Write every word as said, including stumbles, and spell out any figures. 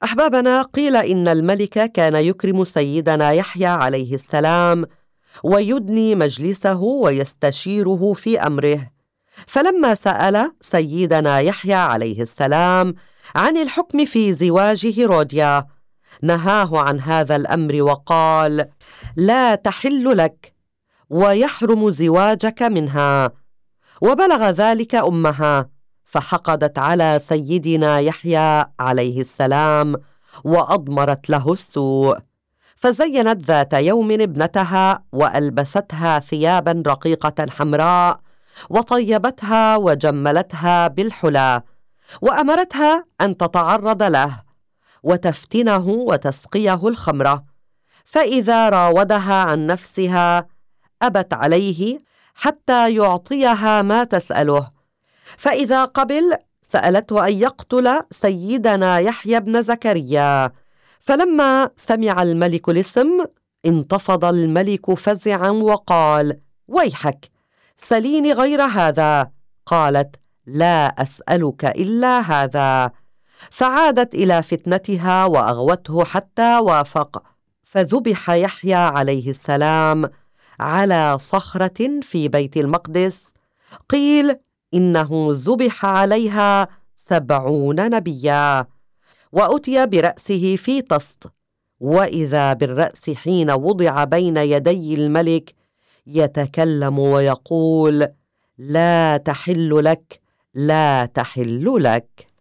أحبابنا، قيل إن الملك كان يكرم سيدنا يحيى عليه السلام ويدني مجلسه ويستشيره في أمره. فلما سأل سيدنا يحيى عليه السلام عن الحكم في زواج هيروديا، نهاه عن هذا الأمر وقال: لا تحل لك ويحرم زواجك منها. وبلغ ذلك أمها، فحقدت على سيدنا يحيى عليه السلام وأضمرت له السوء، فزينت ذات يوم ابنتها وألبستها ثيابا رقيقة حمراء وطيبتها وجملتها بالحلى، وأمرتها أن تتعرض له وتفتنه وتسقيه الخمرة. فإذا راودها عن نفسها أبت عليه حتى يعطيها ما تسأله، فإذا قبل سألته أن يقتل سيدنا يحيى بن زكريا. فلما سمع الملك الاسم انتفض الملك فزعا وقال: ويحك، سليني غير هذا. قالت: لا أسألك إلا هذا. فعادت إلى فتنتها وأغوته حتى وافق، فذبح يحيى عليه السلام على صخرة في بيت المقدس. قيل إنه ذبح عليها سبعون نبيا، وأتي برأسه في طست، وإذا بالرأس حين وضع بين يدي الملك يتكلم ويقول: لا تحل لك، لا تحل لك.